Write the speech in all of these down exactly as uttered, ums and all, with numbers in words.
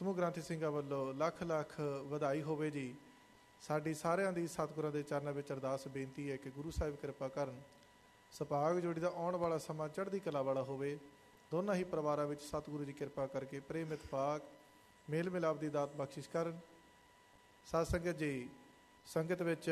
ਸਮੂਹ ਗ੍ਰੰਥੀ ਸਿੰਘਾਂ ਵੱਲੋਂ ਲੱਖ ਲੱਖ ਵਧਾਈ ਹੋਵੇ ਜੀ। ਸਾਡੀ ਸਾਰਿਆਂ ਦੀ ਸਤਿਗੁਰਾਂ ਦੇ ਚਰਨਾਂ ਵਿੱਚ ਅਰਦਾਸ ਬੇਨਤੀ ਹੈ ਕਿ ਗੁਰੂ ਸਾਹਿਬ ਕਿਰਪਾ ਕਰਨ, ਸੁਭਾਗ ਜੋੜੀ ਦਾ ਆਉਣ ਵਾਲਾ ਸਮਾਂ ਚੜ੍ਹਦੀ ਕਲਾ ਵਾਲਾ ਹੋਵੇ। ਦੋਨਾਂ ਹੀ ਪਰਿਵਾਰਾਂ ਵਿੱਚ ਸਤਿਗੁਰੂ ਜੀ ਕਿਰਪਾ ਕਰਕੇ ਪ੍ਰੇਮ ਇਤਫਾਕ ਮੇਲ ਮਿਲਾਪ ਦੀ ਦਾਤ ਬਖਸ਼ਿਸ਼ ਕਰਨ। ਸਾਧ ਸੰਗਤ ਜੀ, ਸੰਗਤ ਵਿੱਚ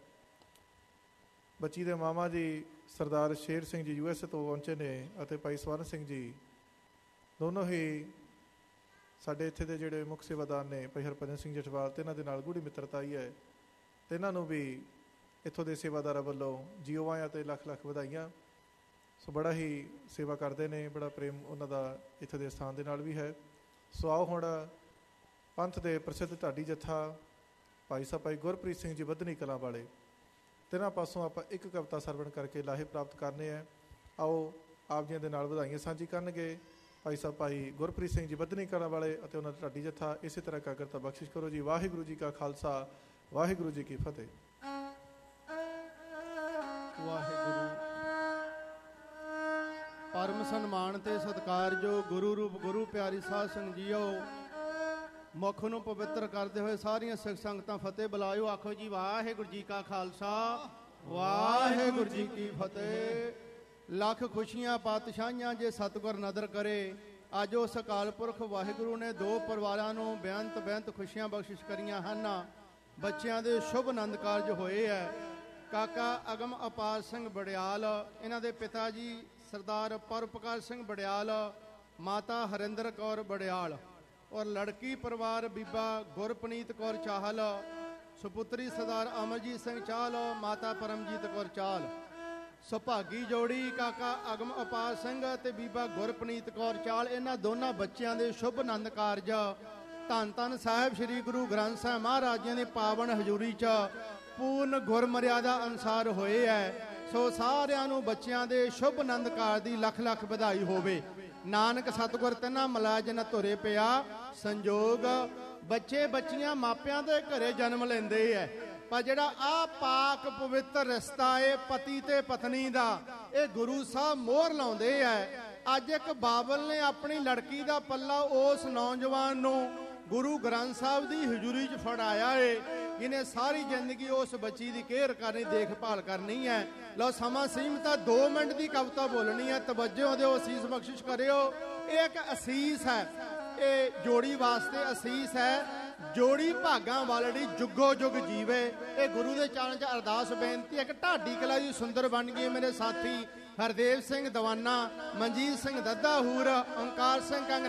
ਬੱਚੀ ਦੇ ਮਾਮਾ ਜੀ ਸਰਦਾਰ Sher Singh ji U S A ਤੋਂ ਪਹੁੰਚੇ ਨੇ ਅਤੇ ਭਾਈ ਸਵਰਨ ਸਿੰਘ ਜੀ, ਦੋਨੋਂ ਹੀ ਸਾਡੇ ਇੱਥੇ ਦੇ ਜਿਹੜੇ ਮੁੱਖ ਸੇਵਾਦਾਰ ਨੇ ਭਾਈ ਹਰਭਜਨ ਸਿੰਘ ਜਠਵਾਲ, ਅਤੇ ਇਹਨਾਂ ਦੇ ਨਾਲ ਗੂੜੀ ਮਿੱਤਰਤਾ ਹੀ ਹੈ। ਅਤੇ ਇਹਨਾਂ ਨੂੰ ਵੀ ਇੱਥੋਂ ਦੇ ਸੇਵਾਦਾਰਾਂ ਵੱਲੋਂ ਜੀਓ ਆਇਆਂ ਅਤੇ ਲੱਖ ਲੱਖ ਵਧਾਈਆਂ। ਸੋ ਬੜਾ ਹੀ ਸੇਵਾ ਕਰਦੇ ਨੇ, ਬੜਾ ਪ੍ਰੇਮ ਉਹਨਾਂ ਦਾ ਇੱਥੇ ਦੇ ਸਥਾਨ ਦੇ ਨਾਲ ਵੀ ਹੈ। ਸੋ ਆਓ ਹੁਣ ਪੰਥ ਦੇ ਪ੍ਰਸਿੱਧ ਢਾਡੀ ਜੱਥਾ ਭਾਈ ਸਾਹਿਬ ਭਾਈ ਗੁਰਪ੍ਰੀਤ ਸਿੰਘ ਜੀ ਬੱਧਨੀ ਕਲਾਂ ਵਾਲੇ, ਤਿੰਨਾਂ ਪਾਸੋਂ ਆਪਾਂ ਇੱਕ ਕਵਿਤਾ ਸਰਵਣ ਕਰਕੇ ਲਾਹੇ ਪ੍ਰਾਪਤ ਕਰਨੇ ਹੈ। ਆਓ ਆਪ ਜੀਆਂ ਦੇ ਨਾਲ ਵਧਾਈਆਂ ਸਾਂਝੀ ਕਰਨਗੇ ਭਾਈ ਸਾਹਿਬ ਭਾਈ ਗੁਰਪ੍ਰੀਤ ਸਿੰਘ ਜੀ ਬੱਧਨੀ ਕਲਾਂ ਵਾਲੇ ਅਤੇ ਉਹਨਾਂ ਦਾ ਢਾਡੀ ਜੱਥਾ। ਇਸੇ ਤਰ੍ਹਾਂ ਕਾਗਰਤਾ ਬਖਸ਼ਿਸ਼ ਕਰੋ ਜੀ। ਵਾਹਿਗੁਰੂ ਜੀ ਕਾ ਖਾਲਸਾ, ਵਾਹਿਗੁਰੂ ਜੀ ਕੀ ਫਤਿਹ। ਵਾਹਿਗੁਰੂ। ਪਰਮ ਸਨਮਾਨ ਤੇ ਸਤਿਕਾਰਯੋਗ ਗੁਰੂ ਰੂਪ ਗੁਰੂ ਪਿਆਰੀ ਸਾਧ ਸੰਗਤ ਜੀਓ, ਮੁੱਖ ਨੂੰ ਪਵਿੱਤਰ ਕਰਦੇ ਹੋਏ ਸਾਰੀਆਂ ਸਿੱਖ ਸੰਗਤਾਂ ਫਤਿਹ ਬੁਲਾਇਓ। ਆਖੋ ਜੀ ਵਾਹਿਗੁਰੂ ਜੀ ਕਾ ਖਾਲਸਾ, ਵਾਹਿਗੁਰੂ ਜੀ ਕੀ ਫਤਿਹ। ਲੱਖ ਖੁਸ਼ੀਆਂ ਪਾਤਸ਼ਾਹੀਆਂ ਜੇ ਸਤਿਗੁਰ ਨਦਰ ਕਰੇ। ਅੱਜ ਉਸ ਅਕਾਲ ਪੁਰਖ ਵਾਹਿਗੁਰੂ ਨੇ ਦੋ ਪਰਿਵਾਰਾਂ ਨੂੰ ਬੇਅੰਤ ਬੇਅੰਤ ਖੁਸ਼ੀਆਂ ਬਖਸ਼ਿਸ਼ ਕਰੀਆਂ ਹਨ। ਬੱਚਿਆਂ ਦੇ ਸ਼ੁਭ ਆਨੰਦ ਕਾਰਜ ਹੋਏ ਹੈ। ਕਾਕਾ ਅਗਮ ਅਪਾਰ ਸਿੰਘ ਬੜਿਆਲ, ਇਹਨਾਂ ਦੇ ਪਿਤਾ ਜੀ ਸਰਦਾਰ ਪਰਉਪਕਾਰ ਸਿੰਘ ਬੜਿਆਲ, ਮਾਤਾ ਹਰਿੰਦਰ ਕੌਰ ਬੜਿਆਲ, ਔਰ ਲੜਕੀ ਪਰਿਵਾਰ ਬੀਬਾ ਗੁਰਪਨੀਤ ਕੌਰ ਚਾਹਲ, ਸੁਪੁੱਤਰੀ ਸਰਦਾਰ ਅਮਰਜੀਤ ਸਿੰਘ ਚਾਹਲ, ਮਾਤਾ ਪਰਮਜੀਤ ਕੌਰ ਚਾਹਲ। ਸੁਭਾਗੀ ਜੋੜੀ ਕਾਕਾ ਅਗਮ ਅਪਾਰ ਸਿੰਘ ਅਤੇ ਬੀਬਾ ਗੁਰਪਨੀਤ ਕੌਰ ਚਾਹਲ, ਇਹਨਾਂ ਦੋਨਾਂ ਬੱਚਿਆਂ ਦੇ ਸ਼ੁਭ ਆਨੰਦ ਕਾਰਜ ਧੰਨ ਧੰਨ ਸਾਹਿਬ ਸ੍ਰੀ ਗੁਰੂ ਗ੍ਰੰਥ ਸਾਹਿਬ ਮਹਾਰਾਜ ਜੀ ਦੀ ਪਾਵਨ ਹਜ਼ੂਰੀ 'ਚ ਪੂਰਨ ਗੁਰਮਰਿਆਦਾ ਅਨੁਸਾਰ ਹੋਏ ਹੈ। ਸੋ ਸਾਰਿਆਂ ਨੂੰ ਬੱਚਿਆਂ ਦੇ ਸ਼ੁਭ ਆਨੰਦ ਕਾਰਜ ਦੀ ਲੱਖ ਲੱਖ ਵਧਾਈ ਹੋਵੇ। ਨਾਨਕ ਸਤਿਗੁਰ ਤਿੰਨਾਂ ਮਲਾਜਨ ਧੁਰੇ ਪਿਆ ਸੰਜੋਗ। ਬੱਚੇ ਬੱਚੀਆਂ ਮਾਪਿਆਂ ਦੇ ਘਰੇ ਜਨਮ ਲੈਂਦੇ ਹੈ, ਪਰ ਜਿਹੜਾ ਆ ਪਾਕ ਪਵਿੱਤਰ ਰਿਸ਼ਤਾ ਏ ਪਤੀ ਤੇ ਪਤਨੀ ਦਾ, ਇਹ ਗੁਰੂ ਸਾਹਿਬ ਮੋਹਰ ਲਾਉਂਦੇ ਹੈ। ਅੱਜ ਇੱਕ ਬਾਬਲ ਨੇ ਆਪਣੀ ਲੜਕੀ ਦਾ ਪੱਲਾ ਉਸ ਨੌਜਵਾਨ ਨੂੰ ਗੁਰੂ ਗ੍ਰੰਥ ਸਾਹਿਬ ਦੀ ਹਜ਼ੂਰੀ 'ਚ ਫੜਾਇਆ ਏ, ਜਿਹਨੇ ਸਾਰੀ ਜ਼ਿੰਦਗੀ ਉਸ ਬੱਚੀ ਦੀ ਕੇਅਰ ਕਰਨੀ, ਦੇਖਭਾਲ ਕਰਨੀ ਹੈ। ਲਓ ਸਮਾਂ ਸੀਮਤ ਹੈ, ਦੋ ਮਿੰਟ ਦੀ ਕਵਿਤਾ ਬੋਲਣੀ ਹੈ। ਤਵੱਜੋ ਦਿਓ, ਅਸੀਸ ਬਖਸ਼ਿਸ਼ ਕਰਿਓ। ਇਹ ਇੱਕ ਅਸੀਸ ਹੈ, ਇਹ ਜੋੜੀ ਵਾਸਤੇ ਅਸੀਸ ਹੈ। ਜੋੜੀ ਭਾਗਾਂ ਵਾਲੜੀ ਜੁਗੋ ਜੁਗ ਜੀਵੇ। ਇਹ ਗੁਰੂ ਦੇ ਚਰਨ 'ਚ ਅਰਦਾਸ ਬੇਨਤੀ ਹੈ ਕਿ ਢਾਡੀ ਕਲਾ ਜੀ ਸੁੰਦਰ ਬਣ ਗਈ। ਮੇਰੇ ਸਾਥੀ ਹਰਦੇਵ ਸਿੰਘ ਦਵਾਨਾ, ਮਨਜੀਤ ਸਿੰਘ ਦੱਦਾ ਹੂਰ, ਓਂਕਾਰ ਸਿੰਘ ਕੰਗ